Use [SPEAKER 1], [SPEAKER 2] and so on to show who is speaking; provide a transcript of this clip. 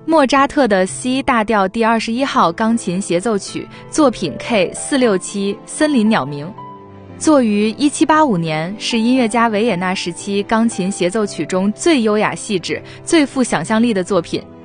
[SPEAKER 1] 莫扎特的 C 大调第21号钢琴协奏曲作品 K467森林鸟鸣，作于1785年，是音乐家维也纳时期钢琴协奏曲中最优雅细致、最富想象力的作品。